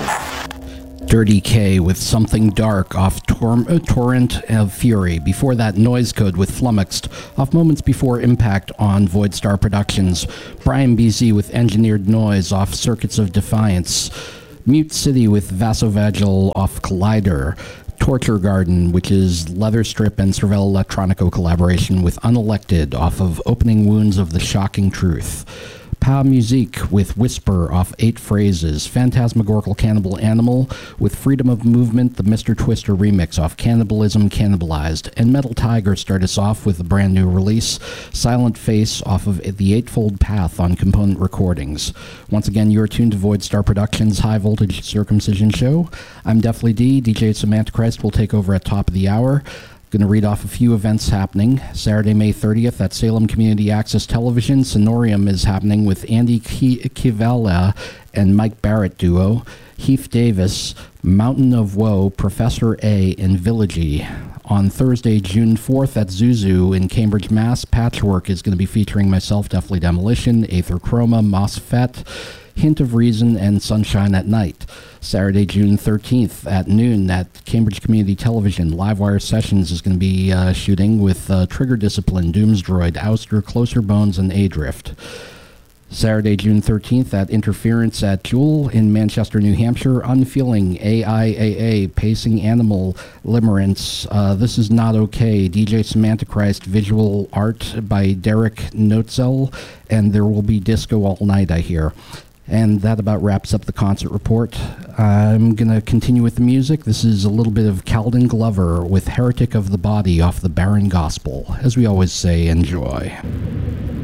Dirty K with Something Dark off Torrent of Fury. Before that, Noise Code with Flummoxed off Moments Before Impact on Void Star Productions. Brian BZ with Engineered Noise off Circuits of Defiance. Mute City with Vasovagal off Collider. Torture Garden, which is Leather Strip and Cervelle Electronico collaboration with Unelected off of Opening Wounds of the Shocking Truth. Pa Musique with Whisper off 8 Phrases. Phantasmagorical Cannibal Animal with Freedom of Movement, the Mr. Twister remix off Cannibalism Cannibalized. And Metal Tiger start us off with a brand new release, Silent Face off of The Eightfold Path on Component Recordings. Once again, you're tuned to Void Star Productions' High Voltage Circumcision Show. I'm Deathly D. DJ Samantha Christ will take over at top of the hour. Going to read off a few events happening. Saturday, May 30th at Salem Community Access Television, Sonorium is happening with Andy Kivella and Mike Barrett duo, Heath Davis, Mountain of Woe, Professor A, and Villagey. On Thursday, June 4th at Zuzu in Cambridge, Mass, Patchwork is going to be featuring myself, Deathly Demolition, Aether Chroma, MOSFET, Hint of Reason, and Sunshine at Night. Saturday, June 13th at noon at Cambridge Community Television, Livewire Sessions is going to be shooting with Trigger Discipline, Doomsdroid, Ouster, Closer Bones, and Adrift. Saturday, June 13th at Interference at Jewel in Manchester, New Hampshire, Unfeeling, AIAA, Pacing Animal, Limerence, This Is Not Okay, DJ Samantha Christ, Visual Art by Derek Notzel, and there will be disco all night, I hear. And that about wraps up the concert report. I'm going to continue with the music. This is a little bit of Calden Glover with Heretic of the Body off the Barren Gospel. As we always say, enjoy.